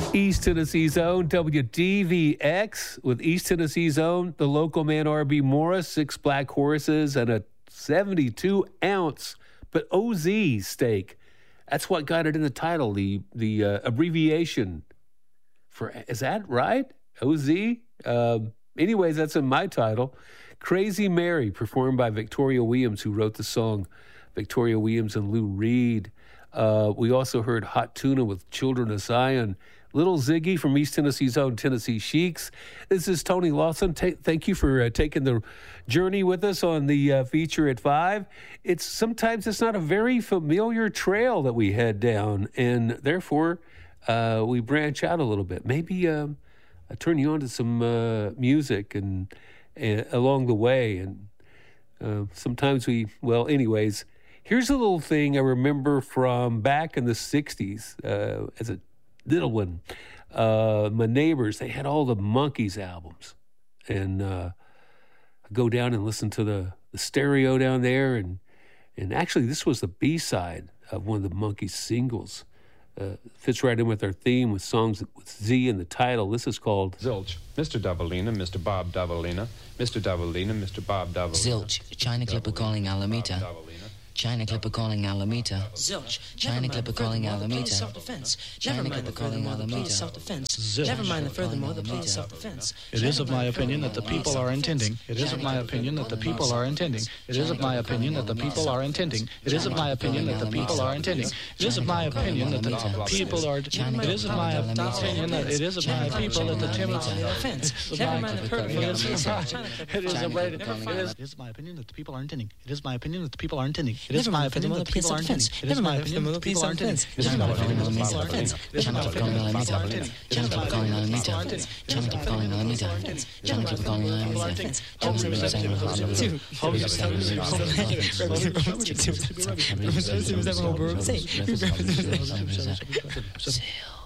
East Tennessee's own WDVX with East Tennessee's own, the local man R.B. Morris, 6 black horses and a 72-ounce, but OZ steak. That's what got it in the title, the abbreviation for, is that right? OZ? Anyways, that's in my title. Crazy Mary, performed by Victoria Williams, who wrote the song. Victoria Williams and Lou Reed. We also heard Hot Tuna with Children of Zion. Little Ziggy from East Tennessee's own Tennessee Sheiks. This is Tony Lawson. Thank you for taking the journey with us on the feature at 5. Sometimes it's not a very familiar trail that we head down, and therefore we branch out a little bit. Maybe I turn you on to some music and along the way, and sometimes anyways. Here's a little thing I remember from back in the 60s as a little one. My neighbors, they had all the Monkees albums. And I go down and listen to the stereo down there. And actually, this was the B-side of one of the Monkees singles. Fits right in with our theme with songs with Z in the title. This is called Zilch. Mr. Davalina, Mr. Bob Davalina, Mr. Davalina, Mr. Bob Davalina. Zilch. China Clipper calling Alameda. China Clipper calling Alameda. Zilch. China Clipper calling Alameda. Self-defense. China Never mind Clipper the calling furthermore, the plea Alameda. is self-defense. Zilch. Never mind the furthermore, the plea is self-defense. It isn't my opinion that the people are intending. It isn't my opinion that the people are intending. It isn't my opinion that the people are intending. It isn't my opinion that the people are intending. It isn't my opinion that the people are. It isn't my opinion that it isn't my people that the Offense. Never mind the furthermore, the plea is self-defense. It is a right. It is my opinion that the people are intending. It is my opinion that the people are intending. It is my opinion that the people are intending. It is my opinion that the people are intending. It is my opinion that the people are intending. It is my opinion that the people are intending. China Clipper calling Alameda. China Clipper calling Alameda. China Clipper calling Alameda. Zilch.